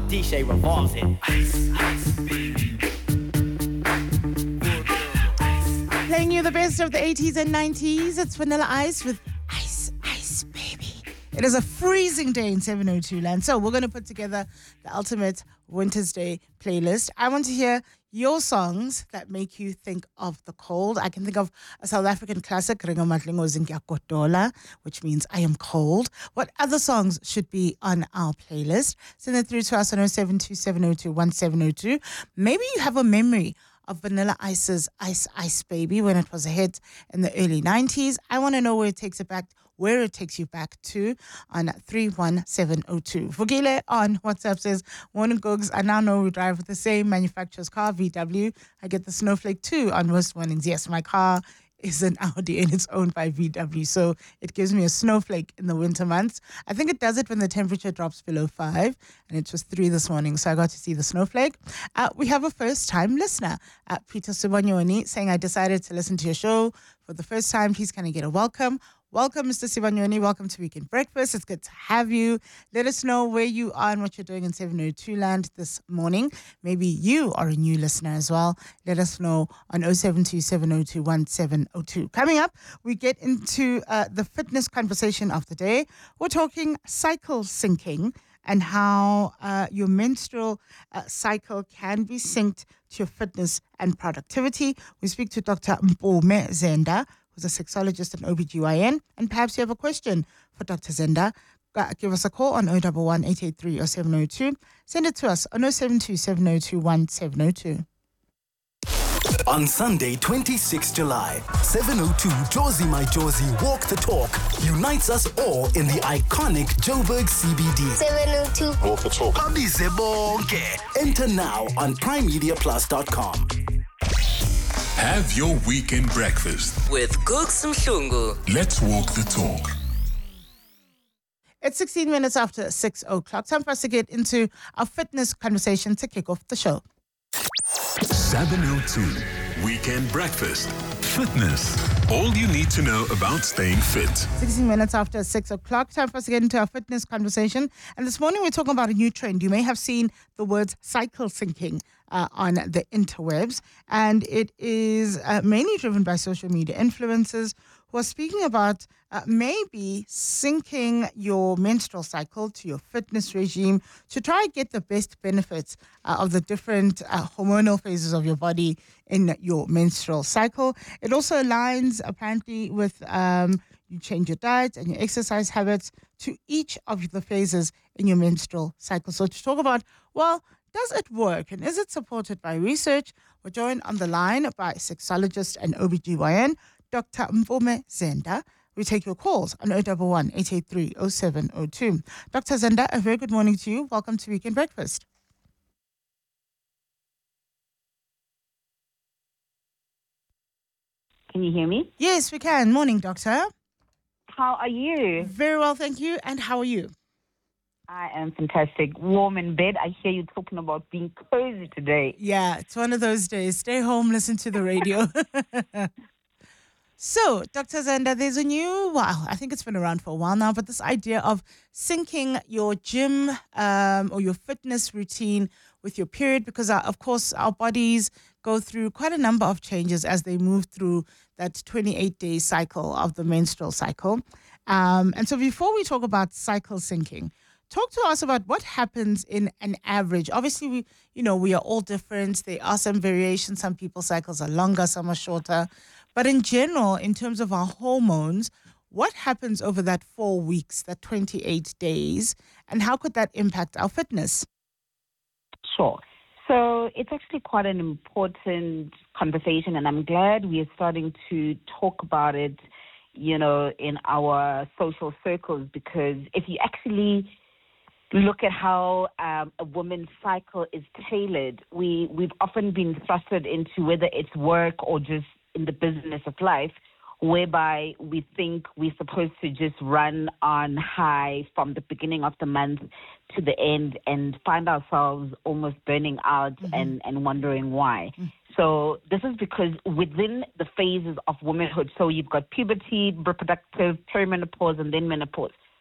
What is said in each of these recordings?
DJ revolves it. Ice, ice, baby. Playing you the best of the 80s and 90s. It's Vanilla Ice with Ice, Ice, Baby. It is a freezing day in 702 land. So we're going to put together the ultimate Winter's Day playlist. I want to hear your songs that make you think of the cold. I can think of a South African classic, Ringo Matlingo's Ngiyakotola, which means I am cold. What other songs should be on our playlist? Send it through to us on 0727021702. Maybe you have a memory of Vanilla Ice's Ice Ice Baby when it was a hit in the early 90s. I want to know where it takes you back to on 31702. Vugile on WhatsApp says, Morning Googs, I now know we drive with the same manufacturer's car, VW. I get the snowflake too on most mornings. Yes, my car is an Audi and it's owned by VW, so it gives me a snowflake in the winter months. I think it does it when the temperature drops below 5, and it was 3 this morning, so I got to see the snowflake. We have a first-time listener, Peter Sibanyoni, saying, I decided to listen to your show for the first time. Please can I get a welcome? Welcome, Mr. Sibanyoni. Welcome to Weekend Breakfast. It's good to have you. Let us know where you are and what you're doing in 702 land this morning. Maybe you are a new listener as well. Let us know on 0727021702. Coming up, we get into the fitness conversation of the day. We're talking cycle syncing and how your menstrual cycle can be synced to your fitness and productivity. We speak to Dr. Mpumi Zenda, who's a sexologist and OBGYN, and perhaps you have a question for Dr. Zenda. Give us a call on 011 883 or 702. Send it to us on 072 702 1702. On Sunday, 26 July, 702 Josie My Josie Walk the Talk unites us all in the iconic Joburg CBD. 702 Walk the Talk. Abize bonke. Enter now on primemediaplus.com. Have your weekend breakfast with Googs Mhlungu. Let's walk the talk. It's 16 minutes after 6 o'clock. Time for us to get into our fitness conversation to kick off the show. 702 Weekend Breakfast. Fitness. All you need to know about staying fit. 16 minutes after 6 o'clock. Time for us to get into our fitness conversation. And this morning we're talking about a new trend. You may have seen the words cycle syncing on the interwebs. And it is mainly driven by social media influencers who are speaking about maybe syncing your menstrual cycle to your fitness regime to try and get the best benefits of the different hormonal phases of your body in your menstrual cycle. It also aligns apparently with you change your diet and your exercise habits to each of the phases in your menstrual cycle. So to talk about, well, does it work and is it supported by research? We're joined on the line by sexologist and OBGYN, Dr. Mpumi Zenda. We take your calls on 011 883 0702. Dr. Zenda, a very good morning to you. Welcome to Weekend Breakfast. Can you hear me? Yes, we can. Morning, doctor. How are you? Very well, thank you. And how are you? I am fantastic. Warm in bed. I hear you talking about being cozy today. Yeah, it's one of those days. Stay home, listen to the radio. So, Dr. Zenda, there's a new, I think it's been around for a while now, but this idea of syncing your gym or your fitness routine with your period, because, of course, our bodies go through quite a number of changes as they move through that 28-day cycle of the menstrual cycle. And so before we talk about cycle syncing, talk to us about what happens in an average. Obviously, we are all different. There are some variations. Some people's cycles are longer, some are shorter. But in general, in terms of our hormones, what happens over that 4 weeks, that 28 days, and how could that impact our fitness? Sure. So it's actually quite an important conversation, and I'm glad we are starting to talk about it, in our social circles, because if you actually look at how a woman's cycle is tailored, we've often been thrusted into whether it's work or just in the business of life, whereby we think we're supposed to just run on high from the beginning of the month to the end and find ourselves almost burning out and wondering why. So this is because within the phases of womanhood, so you've got puberty, reproductive, perimenopause, and then menopause.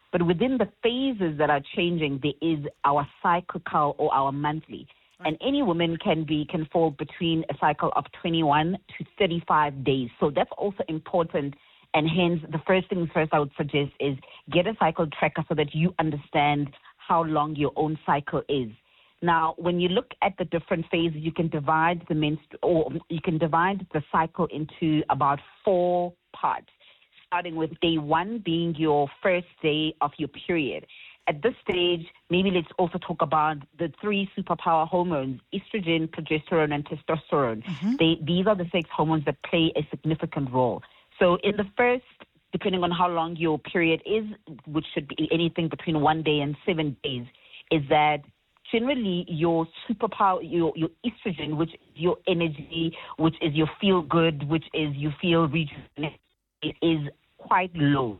But within the phases that are changing, there is our cyclical or our monthly. And any woman can fall between a cycle of 21 to 35 days. So that's also important. And hence, the first things first I would suggest is get a cycle tracker so that you understand how long your own cycle is. Now, when you look at the different phases, you can divide the cycle into about 4 parts, starting with day 1 being your first day of your period. At this stage, maybe let's also talk about the 3 superpower hormones, estrogen, progesterone, and testosterone. These are the 6 hormones that play a significant role. So in the first, depending on how long your period is, which should be anything between 1 day and 7 days, is that generally your superpower, your estrogen, which is your energy, which is your feel good, which is you feel rejuvenated, is quite low.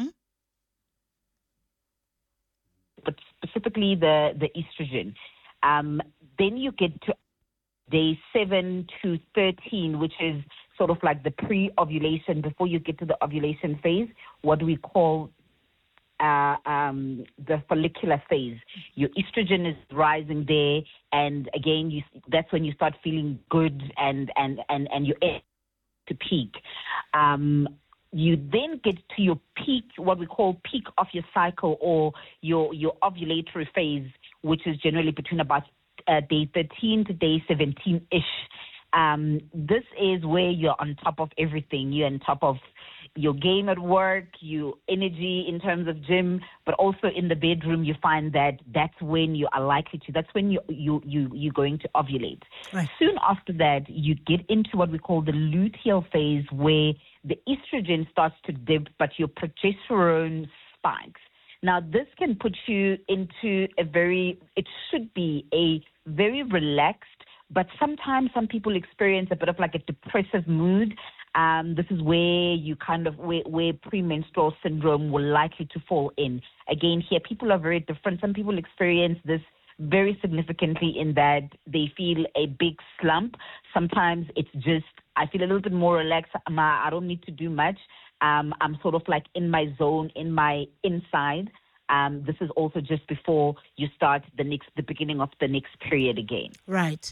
But specifically the estrogen. Then you get to day 7 to 13, which is sort of like the pre-ovulation, before you get to the ovulation phase, what we call the follicular phase. Your estrogen is rising there, and again, that's when you start feeling good and you're to peak. You then get to your peak, what we call peak of your cycle, or your ovulatory phase, which is generally between about day 13 to day 17-ish. This is where you're on top of everything. You're on top of your game at work, your energy in terms of gym, but also in the bedroom. You find that that's when you are likely to. That's when you're going to ovulate. Right. Soon after that, you get into what we call the luteal phase, where the estrogen starts to dip, but your progesterone spikes. Now, this can put you into it should be a very relaxed, but sometimes some people experience a bit of like a depressive mood. This is where you where premenstrual syndrome will likely to fall in. Again, here, people are very different. Some people experience this very significantly in that they feel a big slump. Sometimes it's just, I feel a little bit more relaxed. I don't need to do much. I'm sort of like in my zone, in my inside. This is also just before you start the beginning of the next period again. Right.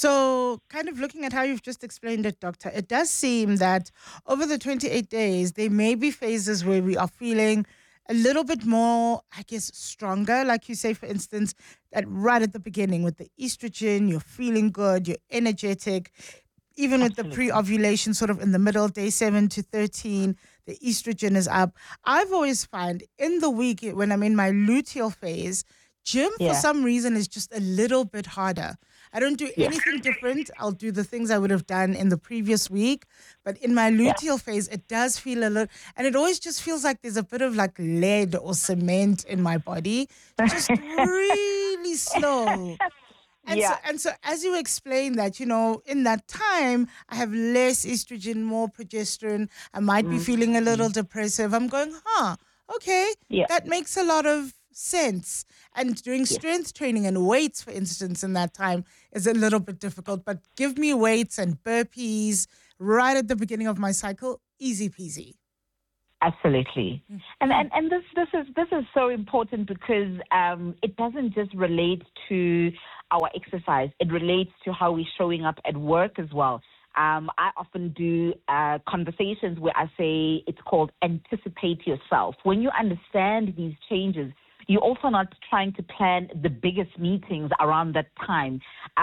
So kind of looking at how you've just explained it, Doctor, it does seem that over the 28 days, there may be phases where we are feeling a little bit more, I guess, stronger. Like you say, for instance, that right at the beginning with the estrogen, you're feeling good, you're energetic. Even with the pre-ovulation, sort of in the middle, day 7 to 13, the estrogen is up. I've always found in the week when I'm in my luteal phase, gym for some reason is just a little bit harder. I don't do anything different. I'll do the things I would have done in the previous week. But in my luteal phase, it does feel a little, and it always just feels like there's a bit of like lead or cement in my body. Just really slow. And so as you explain that, in that time, I have less estrogen, more progesterone. I might be feeling a little depressive. I'm going, okay, that makes a lot of sense. And doing strength training and weights, for instance, in that time is a little bit difficult. But give me weights and burpees right at the beginning of my cycle, easy peasy. Absolutely. And this is so important because it doesn't just relate to our exercise. It relates to how we're showing up at work as well. I often do conversations where I say it's called anticipate yourself. When you understand these changes, you're also not trying to plan the biggest meetings around that time.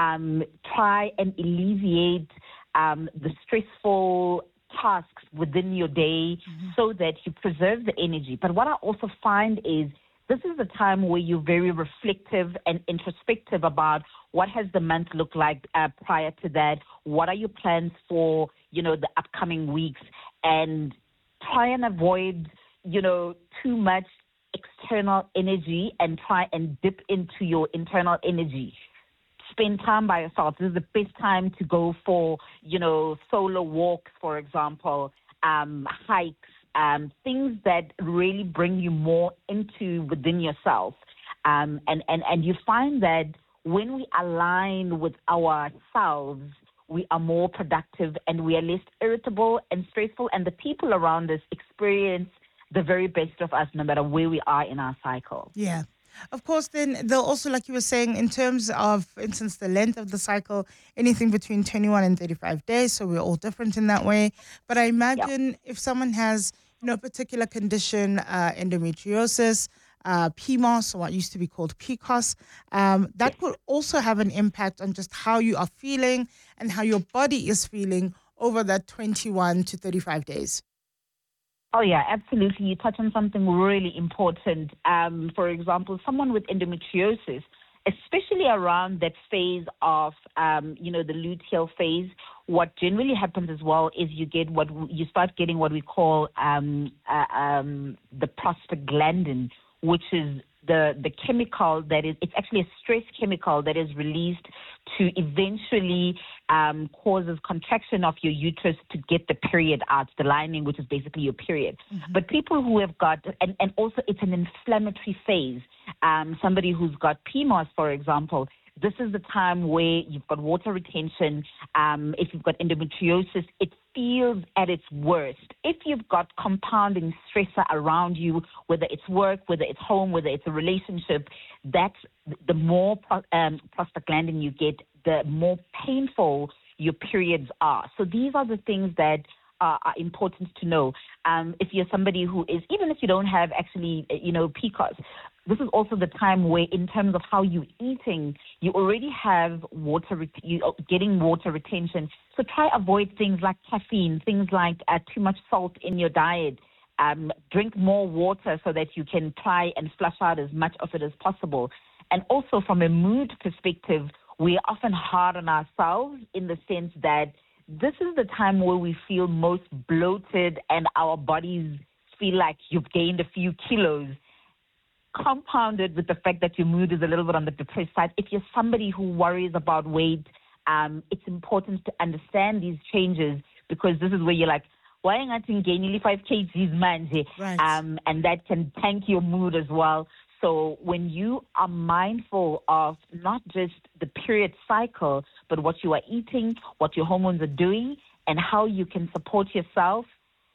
Try and alleviate the stressful tasks within your day so that you preserve the energy. But what I also find is this is the time where you're very reflective and introspective about what has the month looked like prior to that, what are your plans for, the upcoming weeks, and try and avoid, too much external energy and try and dip into your internal energy. Spend time by yourself. This is the best time to go for, solo walks, for example, hikes, things that really bring you more into within yourself. And you find that when we align with ourselves, we are more productive and we are less irritable and stressful, and the people around us experience the very best of us, no matter where we are in our cycle. Yeah. Of course, then they'll also, like you were saying, in terms of, for instance, the length of the cycle, anything between 21 and 35 days. So we're all different in that way. But I imagine if someone has, a particular condition, endometriosis, PMOS, or what used to be called PCOS, that could also have an impact on just how you are feeling and how your body is feeling over that 21 to 35 days. Oh, yeah, absolutely. You touch on something really important. For example, someone with endometriosis, especially around that phase of, the luteal phase, what generally happens as well is you start getting what we call the prostaglandin, which is the chemical it's actually a stress chemical that is released to eventually causes contraction of your uterus to get the period out, the lining, which is basically your period. Mm-hmm. But people who have got, and also it's an inflammatory phase, somebody who's got PMOS, for example, this is the time where you've got water retention. If you've got endometriosis, it feels at its worst. If you've got compounding stressor around you, whether it's work, whether it's home, whether it's a relationship, that's the more prostaglandin you get, the more painful your periods are. So these are the things that are important to know. If you're somebody who is, even if you don't have actually, PCOS, this is also the time where, in terms of how you're eating, you already have getting water retention. So try avoid things like caffeine, things like too much salt in your diet. Drink more water so that you can try and flush out as much of it as possible. And also from a mood perspective, we're often hard on ourselves in the sense that this is the time where we feel most bloated and our bodies feel like you've gained a few kilos, compounded with the fact that your mood is a little bit on the depressed side. If you're somebody who worries about weight, it's important to understand these changes, because this is where you're like, why am I gain nearly 5 kgs, man? Right. And that can tank your mood as well. So when you are mindful of not just the period cycle, but what you are eating, what your hormones are doing, and how you can support yourself,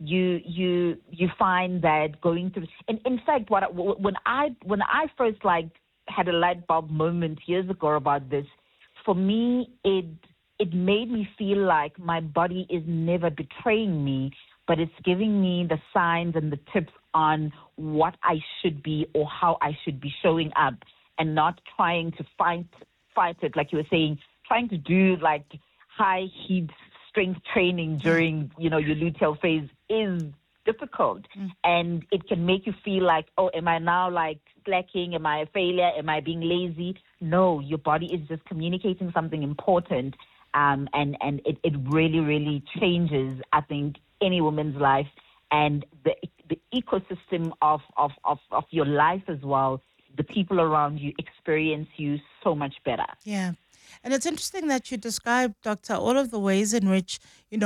you find that going through. And in fact, when I first had a light bulb moment years ago about this, for me it made me feel like my body is never betraying me, but it's giving me the signs and the tips on what I should be or how I should be showing up, and not trying to fight it, like you were saying, trying to do like high heat strength training during, your luteal phase is difficult. And it can make you feel like, oh, am I now like slacking? Am I a failure? Am I being lazy? No, your body is just communicating something important. And it really, really changes, I think, any woman's life, and the ecosystem of your life as well. The people around you experience you so much better. Yeah. And it's interesting that you described, Doctor, all of the ways in which,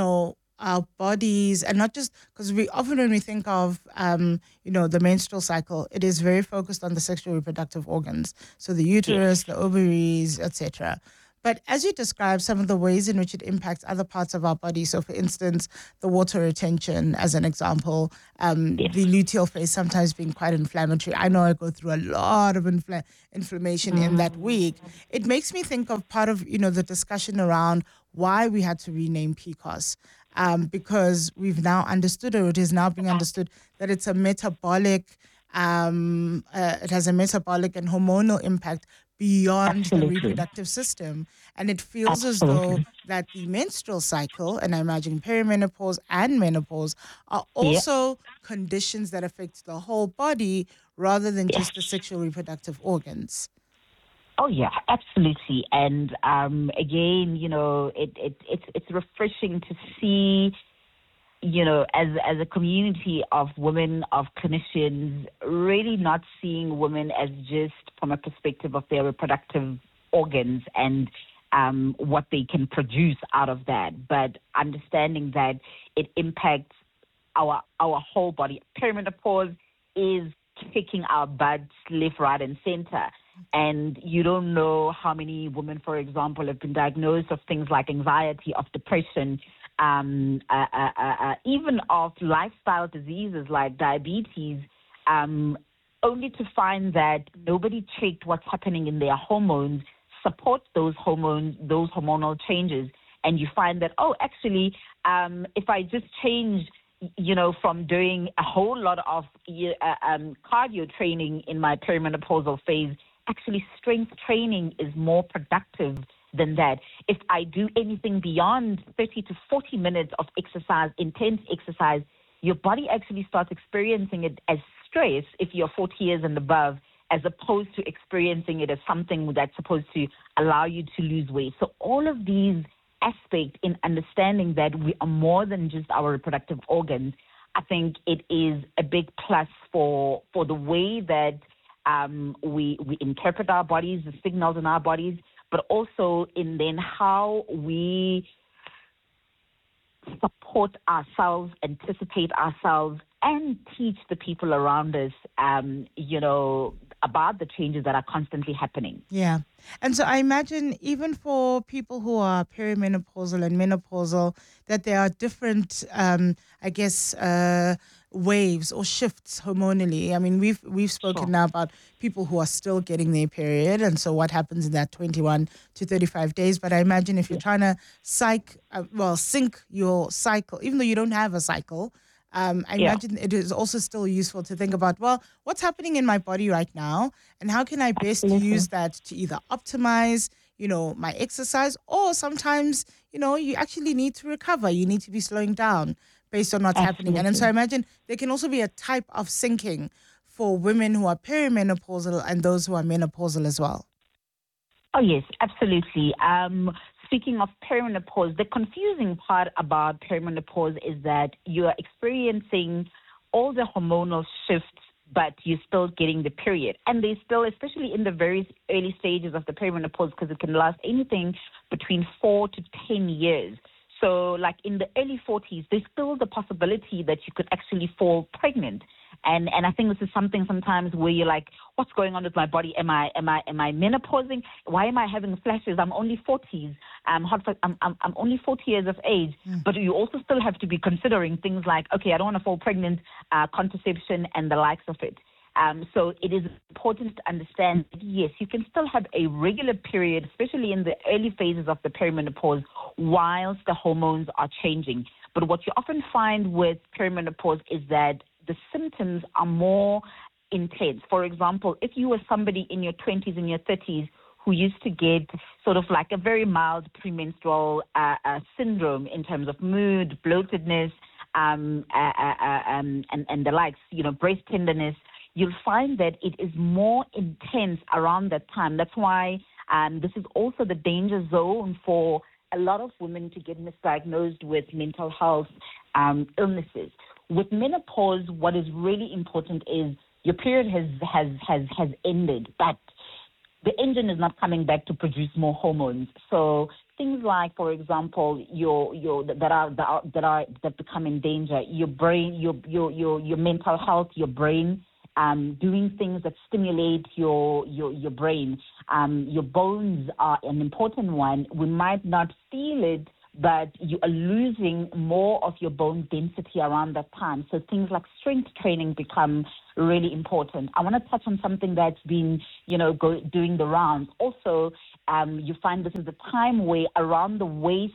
our bodies, and not just because we often, when we think of, the menstrual cycle, it is very focused on the sexual reproductive organs. So the uterus, the ovaries, etc. But as you describe some of the ways in which it impacts other parts of our body, so for instance, the water retention as an example, the luteal phase sometimes being quite inflammatory. I know I go through a lot of inflammation in that week. It makes me think of part of, the discussion around why we had to rename PCOS. Because we've now understood, or it is now being understood, that it's a metabolic, it has a metabolic and hormonal impact beyond the reproductive system. And it feels as though that the menstrual cycle, and I imagine perimenopause and menopause, are also conditions that affect the whole body rather than just the sexual reproductive organs. Oh, yeah, absolutely. And again, it's refreshing to see, as a community of women, of clinicians, really not seeing women as just from a perspective of their reproductive organs and what they can produce out of that, but understanding that it impacts our whole body. Perimenopause is kicking our butts left, right, and center. And you don't know how many women, for example, have been diagnosed of things like anxiety, of depression, even of lifestyle diseases like diabetes, only to find that nobody checked what's happening in their hormones, support those hormones, those hormonal changes, and you find that, oh, actually, if I just change, from doing a whole lot of cardio training in my perimenopausal phase, actually strength training is more productive than that. If I do anything beyond 30 to 40 minutes of exercise, intense exercise, your body actually starts experiencing it as stress if you're 40 years and above, as opposed to experiencing it as something that's supposed to allow you to lose weight. So all of these aspects in understanding that we are more than just our reproductive organs, I think it is a big plus for the way that we interpret our bodies, the signals in our bodies, but also in then how we support ourselves, anticipate ourselves, and teach the people around us, about the changes that are constantly happening. Yeah. And so I imagine even for people who are perimenopausal and menopausal, that there are different, waves or shifts hormonally. I mean, we've spoken now about people who are still getting their period, and so what happens in that 21 to 35 days. But I imagine if you're trying to sync your cycle, even though you don't have a cycle, I imagine it is also still useful to think about, well, what's happening in my body right now, and how can I best use that to either optimize, my exercise, or sometimes, you actually need to recover. You need to be slowing down based on what's happening. And so I imagine there can also be a type of syncing for women who are perimenopausal and those who are menopausal as well. Oh, yes, absolutely. Speaking of perimenopause, the confusing part about perimenopause is that you are experiencing all the hormonal shifts, but you're still getting the period. And they still, especially in the very early stages of the perimenopause, because it can last anything between 4 to 10 years. So like in the early 40s, there's still the possibility that you could actually fall pregnant. And I think this is something sometimes where you're like, what's going on with my body? Am I menopausing? Why am I having flashes? I'm only 40s. I'm only 40 years of age. But you also still have to be considering things like, okay, I don't want to fall pregnant, contraception and the likes of it. So it is important to understand that, yes, you can still have a regular period, especially in the early phases of the perimenopause, whilst the hormones are changing. But what you often find with perimenopause is that the symptoms are more intense. For example, if you were somebody in your 20s and your 30s who used to get sort of like a very mild premenstrual syndrome in terms of mood, bloatedness, and the likes, breast tenderness, you'll find that it is more intense around that time. That's why this is also the danger zone for a lot of women to get misdiagnosed with mental health illnesses. With menopause, what is really important is your period has ended, but the engine is not coming back to produce more hormones. So things like, for example, that become in danger, your brain, your mental health, your brain, doing things that stimulate your brain. Your bones are an important one. We might not feel it, but you are losing more of your bone density around that time. So things like strength training become really important. I want to touch on something that's been, doing the rounds. Also, you find this is the time where around the waist,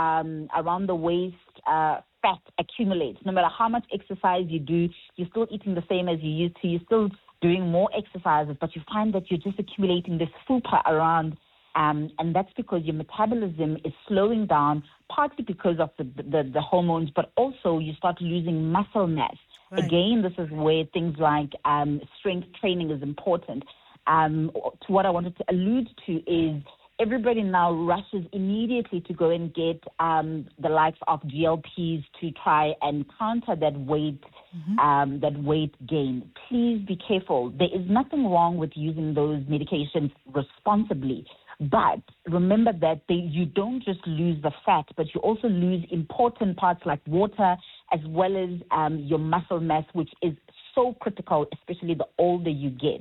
fat accumulates. No matter how much exercise you do, you're still eating the same as you used to. You're still doing more exercises, but you find that you're just accumulating this fupa around. And that's because your metabolism is slowing down, partly because of the hormones, but also you start losing muscle mass. Right. Again, this is where things like strength training is important. To what I wanted to allude to is everybody now rushes immediately to go and get the likes of GLPs to try and counter that weight gain. Please be careful. There is nothing wrong with using those medications responsibly. But remember that you don't just lose the fat, but you also lose important parts like water as well as your muscle mass, which is so critical, especially the older you get.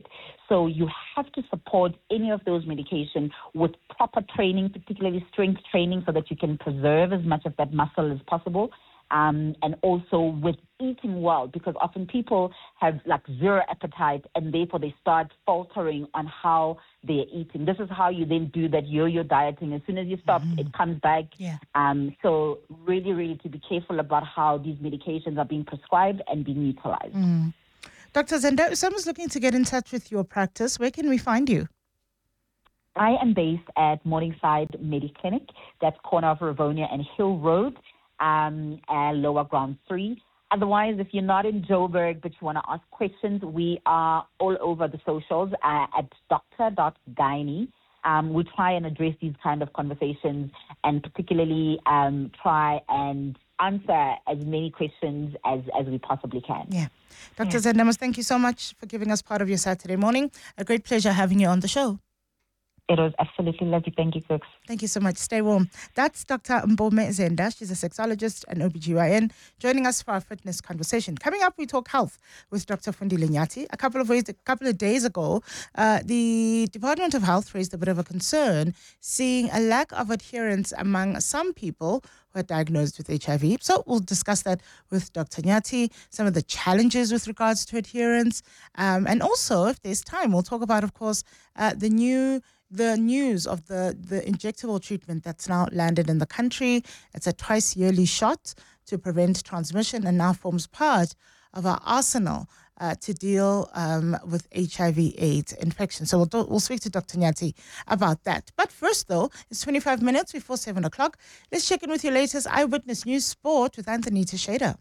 So you have to support any of those medications with proper training, particularly strength training, so that you can preserve as much of that muscle as possible. And also with eating well, because often people have like zero appetite and therefore they start faltering on how they're eating. This is how you then do that yo-yo dieting. As soon as you stop, it comes back. Yeah. So really to be careful about how these medications are being prescribed and being utilized. Dr. Zenda, if someone's looking to get in touch with your practice, where can we find you? I am based at Morningside Mediclinic. That's corner of Rivonia and Hill Road. Lower ground 3. Otherwise, if you're not in Joburg but you want to ask questions, we are all over the socials at dr.gynae. We try and address these kind of conversations and particularly try and answer as many questions as we possibly can. Yeah. Dr. Zendamos, thank you so much for giving us part of your Saturday morning. A great pleasure having you on the show. It was absolutely lovely. Thank you, Cooks. Thank you so much. Stay warm. That's Dr. Mbome Zenda. She's a sexologist and OBGYN, joining us for our fitness conversation. Coming up, we talk health with Dr. Fundile Nyati. A couple of days ago, the Department of Health raised a bit of a concern, seeing a lack of adherence among some people who are diagnosed with HIV. So we'll discuss that with Dr. Nyati, some of the challenges with regards to adherence. And also, if there's time, we'll talk about, of course, the news of the injectable treatment that's now landed in the country. It's a twice yearly shot to prevent transmission and now forms part of our arsenal to deal with HIV/AIDS infection. So we'll speak to Dr. Nyati about that. But first, though, it's 25 minutes before 7 o'clock. Let's check in with your latest Eyewitness News Sport with Anthony Teixeira.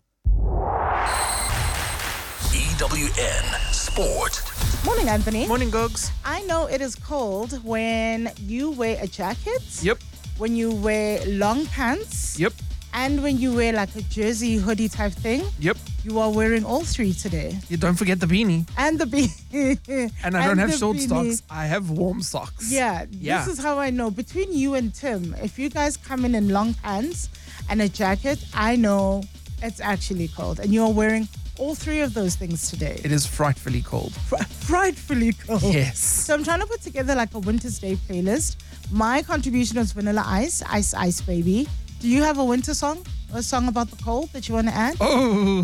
EWN Sport. Morning, Anthony. Morning, Gogs. I know it is cold when you wear a jacket. Yep. When you wear long pants. Yep. And when you wear like a jersey hoodie type thing. Yep. You are wearing all three today. You don't forget the beanie. And the beanie. And I don't have short socks. I have warm socks. Yeah. This is how I know. Between you and Tim, if you guys come in long pants and a jacket, I know it's actually cold. And you're wearing all three of those things today. It is frightfully cold. Frightfully cold. Yes. So I'm trying to put together like a Winter's Day playlist. My contribution was Vanilla Ice, Ice Ice Baby. Do you have a winter song? A song about the cold that you want to add? Oh.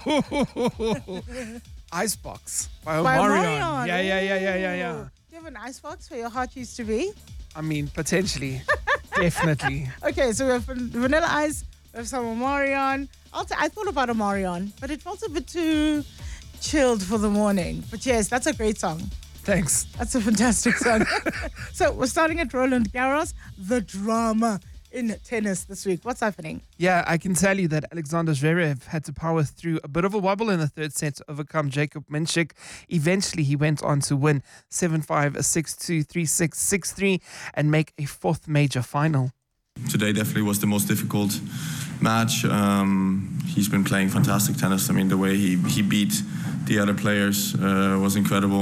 Icebox by Omarion. Yeah. Do you have an icebox where your heart used to be? I mean, potentially. Definitely. Okay, so we have Vanilla Ice, we have some Omarion. I thought about Omarion, but it felt a bit too chilled for the morning. But yes, that's a great song. Thanks. That's a fantastic song. So we're starting at Roland Garros, the drama in tennis this week. What's happening? Yeah, I can tell you that Alexander Zverev had to power through a bit of a wobble in the third set to overcome Jacob Minchik. Eventually, he went on to win 7-5, 6-2, 3-6, 6-3 and make a fourth major final. Today definitely was the most difficult match. He's been playing fantastic tennis. I mean, the way he beat the other players was incredible.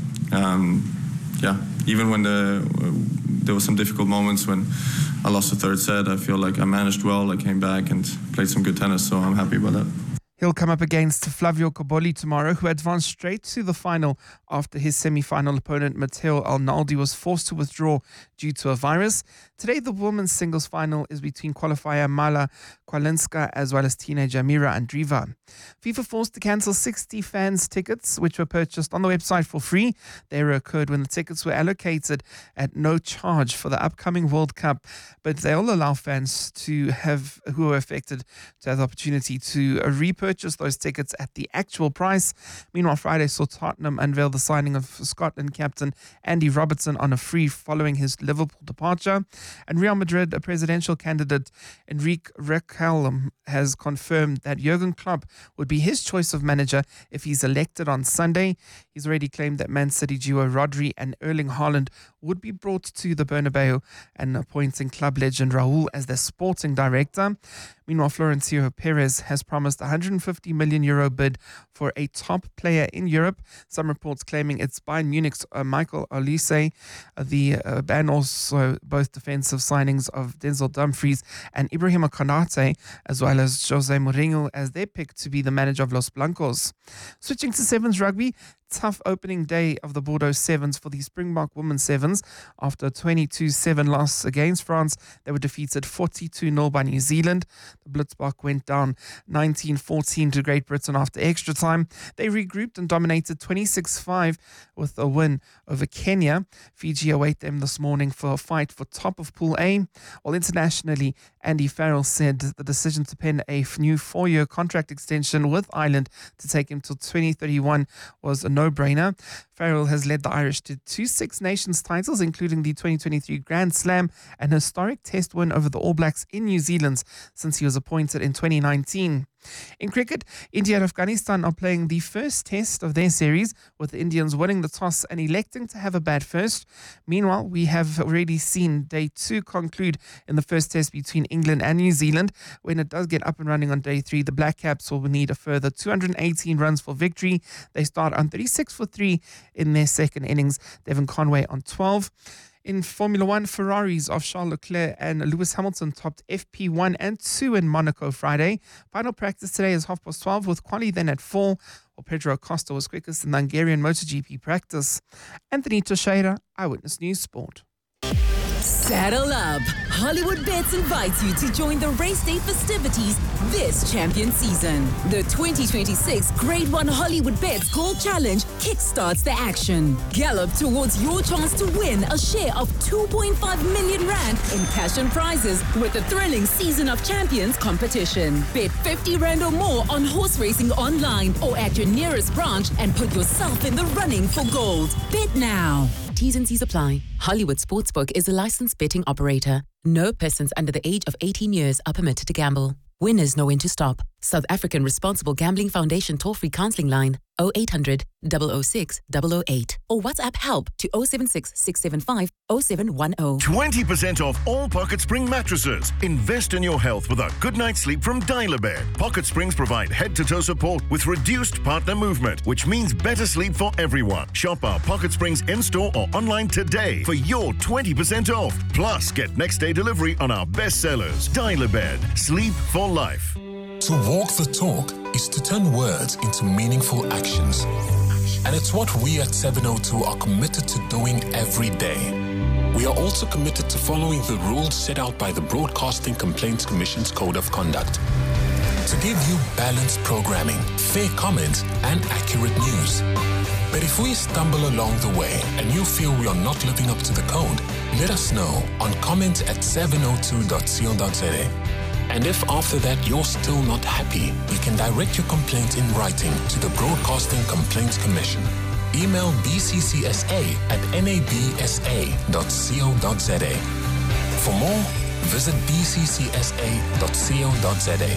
Even when there were some difficult moments when I lost the third set, I feel like I managed well. I came back and played some good tennis, so I'm happy about that. He'll come up against Flavio Cobolli tomorrow, who advanced straight to the final after his semi-final opponent Matteo Arnaldi was forced to withdraw due to a virus. Today, the women's singles final is between qualifier Mala Kwalinska as well as teenager Mira Andreeva. FIFA forced to cancel 60 fans' tickets, which were purchased on the website for free. The error occurred when the tickets were allocated at no charge for the upcoming World Cup, but they'll allow fans who are affected to have the opportunity to repurchase those tickets at the actual price. Meanwhile, Friday saw Tottenham unveil the signing of Scotland captain Andy Robertson on a free following his Liverpool departure. And Real Madrid, a presidential candidate, Enrique Requelme, has confirmed that Jurgen Klopp would be his choice of manager if he's elected on Sunday. He's already claimed that Man City duo Rodri and Erling Haaland would be brought to the Bernabeu and appointing club legend Raul as their sporting director. Meanwhile, Florentino Perez has promised a €150 million bid for a top player in Europe. Some reports claiming it's Bayern Munich's Michael Olise. The ban also both defensive signings of Denzel Dumfries and Ibrahima Konate, as well as Jose Mourinho as their pick to be the manager of Los Blancos. Switching to Sevens rugby, tough opening day of the Bordeaux Sevens for the Springbok Women's Sevens. After a 22-7 loss against France, they were defeated 42-0 by New Zealand. The Blitzbok went down 19-14 to Great Britain after extra time. They regrouped and dominated 26-5 with a win over Kenya. Fiji await them this morning for a fight for top of Pool A. While internationally, Andy Farrell said the decision to pen a new 4-year contract extension with Ireland to take him till 2031 was a no-brainer. Farrell has led the Irish to 2 Six Nations titles, including the 2023 Grand Slam and historic test win over the All Blacks in New Zealand since he was appointed in 2019. In cricket, India and Afghanistan are playing the first test of their series, with the Indians winning the toss and electing to have a bat first. Meanwhile, we have already seen day 2 conclude in the first test between England and New Zealand. When it does get up and running on day 3, the Black Caps will need a further 218 runs for victory. They start on 36 for 3 in their second innings. Devon Conway on 12. In Formula One, Ferraris of Charles Leclerc and Lewis Hamilton topped FP1 and 2 in Monaco Friday. Final practice today is 12:30 with quali then at 4. While Pedro Acosta was quickest in the Hungarian MotoGP practice. Anthony Teixeira, Eyewitness News Sport. Saddle up. Hollywood Bets invites you to join the race day festivities this champion season. The 2026 Grade 1 Hollywood Bets Gold Challenge kickstarts the action. Gallop towards your chance to win a share of 2.5 million rand in cash and prizes with the thrilling Season of Champions competition. Bet 50 rand or more on horse racing online or at your nearest branch and put yourself in the running for gold. Bet now. T's and C's apply. Hollywood Sportsbook is a licensed betting operator. No persons under the age of 18 years are permitted to gamble. Winners know when to stop. South African Responsible Gambling Foundation toll-free counseling line 0800 006 008 or WhatsApp help to 076 675 0710. 20% off all Pocket Spring mattresses. Invest in your health with a good night's sleep from Dial-A-Bed. Pocket Springs provide head-to-toe support with reduced partner movement, which means better sleep for everyone. Shop our Pocket Springs in-store or online today for your 20% off. Plus, get next-day delivery on our best sellers. Dial-A-Bed. Sleep for life. To walk the talk is to turn words into meaningful actions. And it's what we at 702 are committed to doing every day. We are also committed to following the rules set out by the Broadcasting Complaints Commission's Code of Conduct. To give you balanced programming, fair comments, and accurate news. But if we stumble along the way and you feel we are not living up to the code, let us know on comment@702.co.za. And if after that you're still not happy, you can direct your complaint in writing to the Broadcasting Complaints Commission. Email bccsa@nabsa.co.za. For more, visit bccsa.co.za.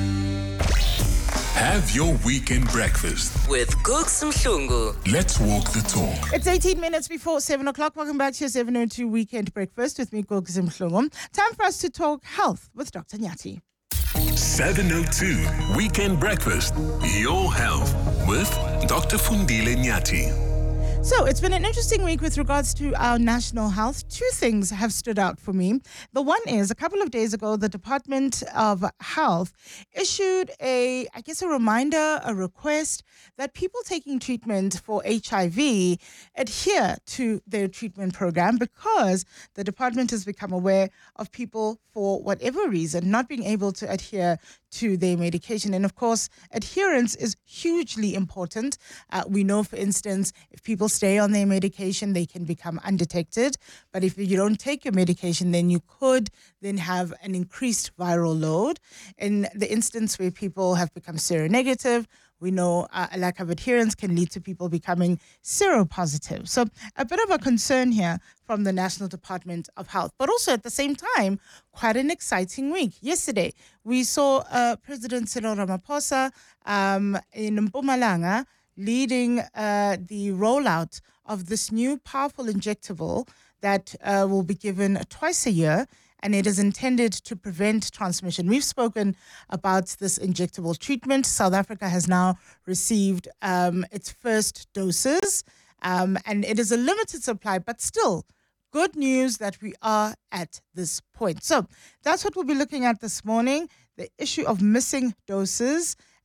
Have your weekend breakfast with Gooks Mhlungu. Let's walk the talk. It's 18 minutes before 7 o'clock. Welcome back to your 702 Weekend Breakfast with me, Gooks Mhlungu. Time for us to talk health with Dr. Nyati. 702 Weekend Breakfast. Your health with Dr. Fundile Nyati. So it's been an interesting week with regards to our national health. 2 things have stood out for me. The one is a couple of days ago, the Department of Health issued a reminder, a request that people taking treatment for HIV adhere to their treatment program, because the department has become aware of people, for whatever reason, not being able to adhere to their medication. And of course, adherence is hugely important. We know, for instance, if people stay on their medication, they can become undetected. But if you don't take your medication, then you could then have an increased viral load. In the instance where people have become seronegative, we know a lack of adherence can lead to people becoming seropositive. So a bit of a concern here from the National Department of Health, but also at the same time, quite an exciting week. Yesterday, we saw President Cyril Ramaphosa in Mpumalanga leading the rollout of this new powerful injectable that will be given twice a year, and it is intended to prevent transmission. We've spoken about this injectable treatment. South Africa has now received its first doses, and it is a limited supply, but still good news that we are at this point. So that's what we'll be looking at this morning, the issue of missing doses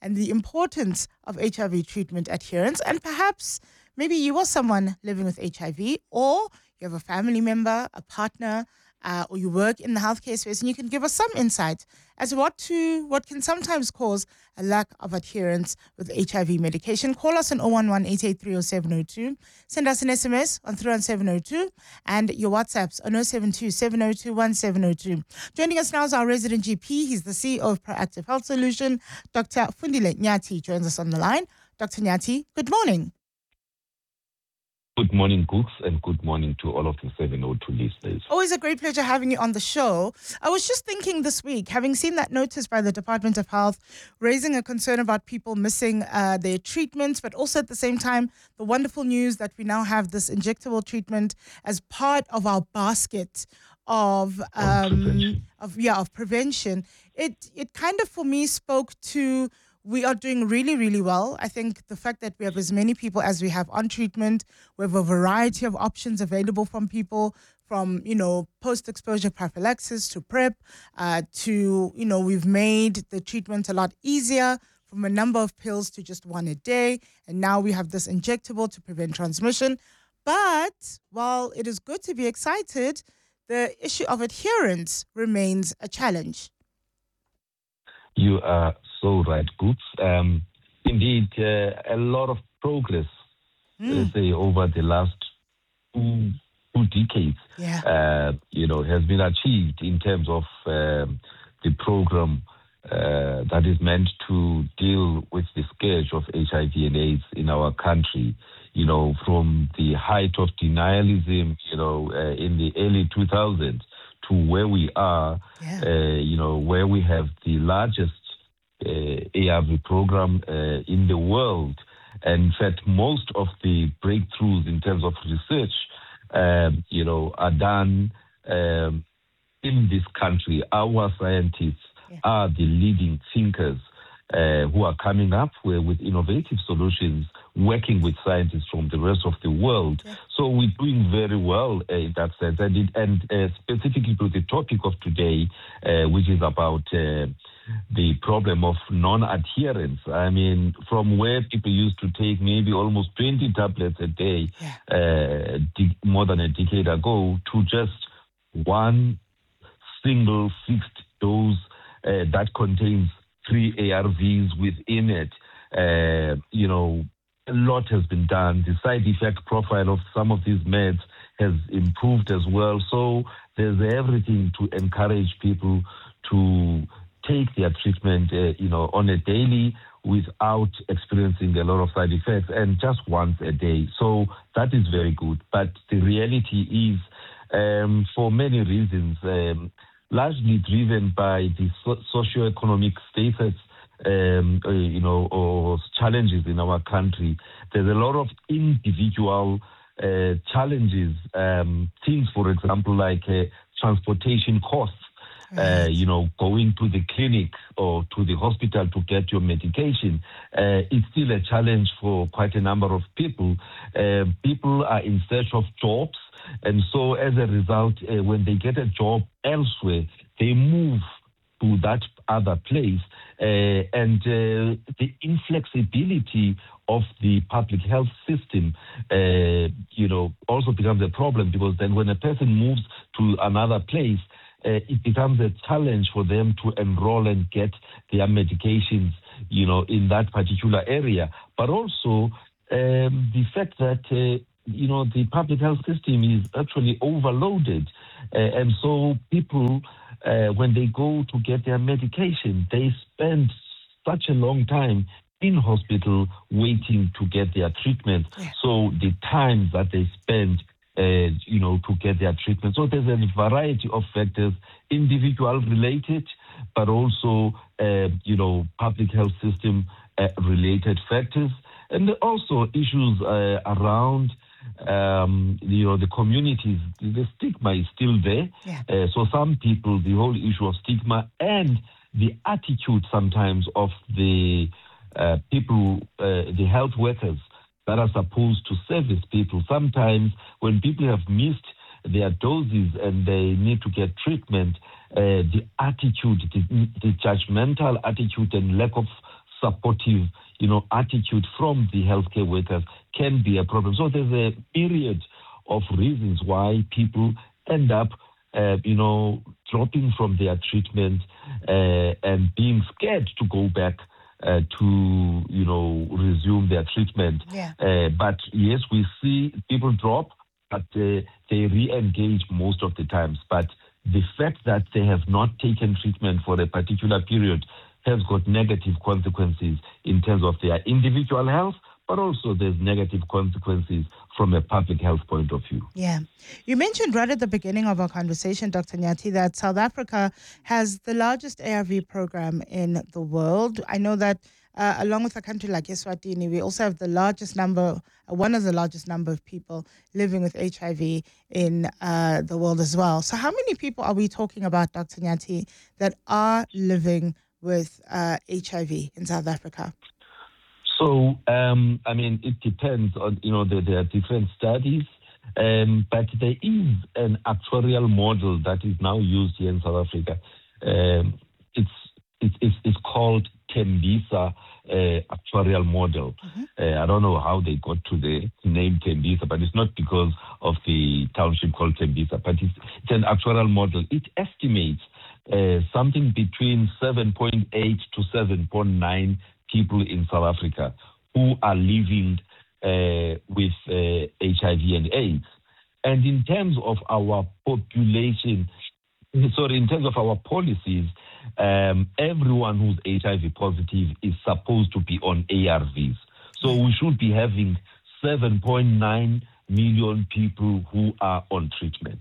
and the importance of HIV treatment adherence. And perhaps maybe you are someone living with HIV, or you have a family member, a partner, or you work in the healthcare space, and you can give us some insight as to what can sometimes cause a lack of adherence with HIV medication. Call us on 011-883-0702. Send us an SMS on 31702, and your WhatsApps on 072-702-1702. Joining us now is our resident GP. He's the CEO of Proactive Health Solution. Dr. Fundile Nyati joins us on the line. Dr. Nyati, good morning. Good morning, Cooks, and good morning to all of the 702 listeners. Always a great pleasure having you on the show. I was just thinking this week, having seen that notice by the Department of Health raising a concern about people missing their treatments, but also at the same time, the wonderful news that we now have this injectable treatment as part of our basket of prevention. It kind of, for me, spoke to we are doing really, really well. I think the fact that we have as many people as we have on treatment, we have a variety of options available from people, from, post-exposure prophylaxis to PrEP, to, we've made the treatment a lot easier from a number of pills to just one a day. And now we have this injectable to prevent transmission. But while it is good to be excited, the issue of adherence remains a challenge. You are so right, Goods. Indeed, a lot of progress, let's say, over the last two decades, has been achieved in terms of the program that is meant to deal with the scourge of HIV and AIDS in our country. From the height of denialism, in the early 2000s, to where we are, where we have the largest ARV program in the world. And in fact, most of the breakthroughs in terms of research, are done in this country. Our scientists are the leading thinkers who are coming up with innovative solutions, working with scientists from the rest of the world. So we're doing very well in that sense. And specifically to the topic of today, which is about the problem of non-adherence. I mean, from where people used to take maybe almost 20 tablets a day more than a decade ago, to just one single fixed dose that contains 3 ARVs within it. A lot has been done. The side effect profile of some of these meds has improved as well. So there's everything to encourage people to take their treatment, on a daily without experiencing a lot of side effects, and just once a day. So that is very good. But the reality is, for many reasons, largely driven by the socioeconomic status, or challenges in our country. There's a lot of individual challenges, things, for example, like transportation costs, going to the clinic or to the hospital to get your medication. It's still a challenge for quite a number of people. People are in search of jobs, and so as a result, when they get a job elsewhere, they move to that other place, and the inflexibility of the public health system, also becomes a problem, because then when a person moves to another place, it becomes a challenge for them to enroll and get their medications, in that particular area. But also the fact that, the public health system is actually overloaded. And so people, when they go to get their medication, they spend such a long time in hospital waiting to get their treatment. So the time that they spend, to get their treatment. So there's a variety of factors, individual related, but also, public health system related factors. And also issues around, the communities. The stigma is still there. So some people, the whole issue of stigma and the attitude sometimes of the people, the health workers that are supposed to service people. Sometimes when people have missed their doses and they need to get treatment, the attitude, the judgmental attitude and lack of supportive, attitude from the healthcare workers can be a problem. So there's a myriad of reasons why people end up, dropping from their treatment and being scared to go back to, resume their treatment. Yeah. But yes, we see people drop, but they re-engage most of the times. But the fact that they have not taken treatment for a particular period has got negative consequences in terms of their individual health, but also there's negative consequences from a public health point of view. Yeah. You mentioned right at the beginning of our conversation, Dr. Nyathi, that South Africa has the largest ARV program in the world. I know that along with a country like Eswatini, we also have one of the largest number of people living with HIV in the world as well. So how many people are we talking about, Dr. Nyathi, that are living with HIV in South Africa? So, it depends on, there are different studies, but there is an actuarial model that is now used here in South Africa. It's called Tembisa actuarial model. I don't know how they got to the name Tembisa, but it's not because of the township called Tembisa, but it's an actuarial model. It estimates something between 7.8 to 7.9 people in South Africa who are living with HIV and AIDS. And in terms of our population, in terms of our policies, everyone who's HIV positive is supposed to be on ARVs. So we should be having 7.9 million people who are on treatment.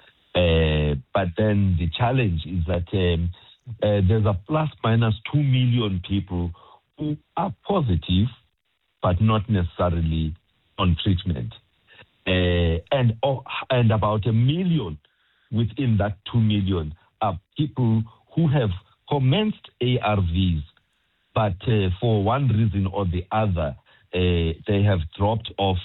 But then the challenge is that there's a plus minus 2 million people who are positive, but not necessarily on treatment. And about 1 million within that 2 million are people who have commenced ARVs, but for one reason or the other, they have dropped off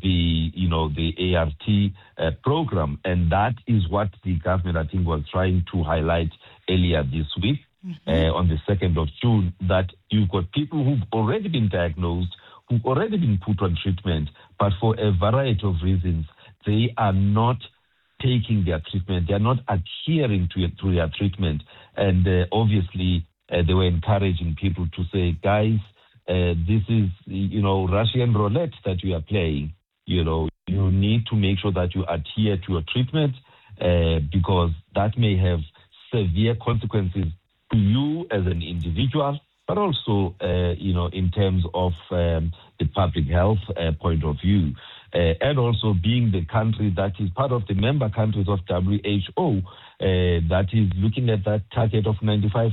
the ART program. And that is what the government, I think, was trying to highlight earlier this week, on the 2nd of June, that you've got people who've already been diagnosed, who've already been put on treatment, but for a variety of reasons, they are not taking their treatment. They are not adhering to their treatment. And obviously, they were encouraging people to say, guys, this is, Russian roulette that you are playing. You need to make sure that you adhere to your treatment because that may have severe consequences to you as an individual, but also, in terms of the public health point of view. And also being the country that is part of the member countries of WHO that is looking at that target of 95.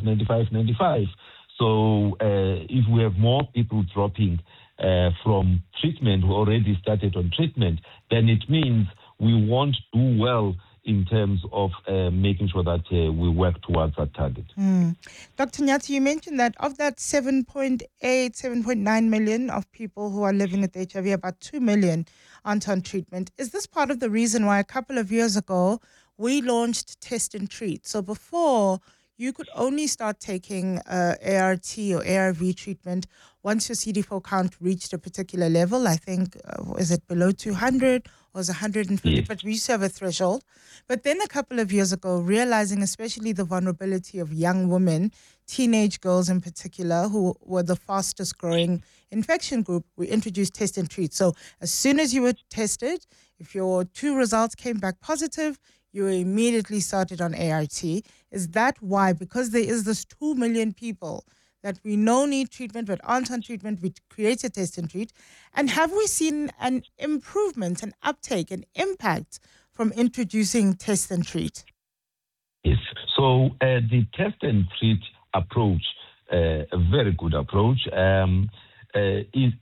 So if we have more people dropping from treatment who already started on treatment, then it means we won't do well in terms of making sure that we work towards that target. Dr. Nyathi, you mentioned that of that 7.8, 7.9 million of people who are living with HIV, about 2 million aren't on treatment. Is this part of the reason why a couple of years ago we launched Test and Treat? So before, you could only start taking ART or ARV treatment once your CD4 count reached a particular level. I think, is it below 200 or was 150? Yes. But we used to have a threshold. But then a couple of years ago, realizing especially the vulnerability of young women, teenage girls in particular, who were the fastest growing infection group, we introduced Test and Treat. So as soon as you were tested, if your 2 results came back positive, you immediately started on ART. Is that why, because there is this 2 million people that we know need treatment but aren't on treatment, we created Test and Treat? And have we seen an improvement, an uptake, an impact from introducing Test and Treat? Yes. So the Test and Treat approach, a very good approach, is